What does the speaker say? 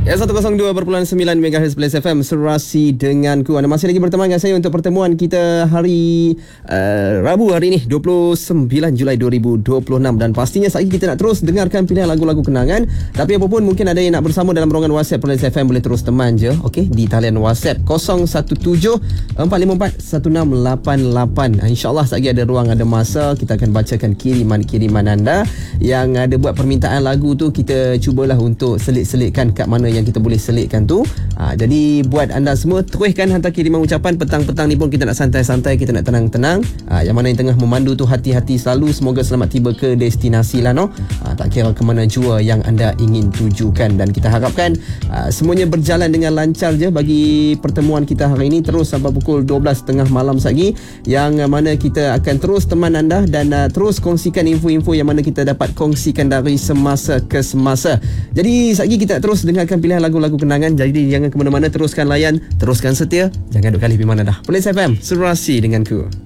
Ya, 102.9 MHz Plus FM, Serasi denganku. Anda masih lagi berteman dengan saya untuk pertemuan kita hari Rabu hari ini 29 Julai 2026. Dan pastinya saat ini kita nak terus dengarkan pilihan lagu-lagu kenangan. Tapi apapun, mungkin ada yang nak bersama dalam ruangan WhatsApp Plus FM, boleh terus teman je, okey, di talian WhatsApp 017-454-1688. InsyaAllah saat ini ada ruang, ada masa, kita akan bacakan kiriman-kiriman anda yang ada buat permintaan lagu tu. Kita cubalah untuk selit-selitkan kat mana yang kita boleh selitkan tu. Jadi buat anda semua, teruskan hantar kiriman ucapan. Petang-petang ni pun kita nak santai-santai, kita nak tenang-tenang. Yang mana yang tengah memandu tu, hati-hati selalu. Semoga selamat tiba ke destinasi lah, no? Tak kira ke mana jua yang anda ingin tujukan. Dan kita harapkan semuanya berjalan dengan lancar je bagi pertemuan kita hari ini, terus sampai pukul 12.30 malam lagi, yang mana kita akan terus teman anda dan terus kongsikan info-info yang mana kita dapat kongsikan dari semasa ke semasa. Jadi lagi kita terus dengarkan pilihan lagu-lagu kenangan. Jadi jangan ke mana-mana, teruskan layan, teruskan setia, jangan duk kali pergi mana dah. Plus FM, Serasi denganku.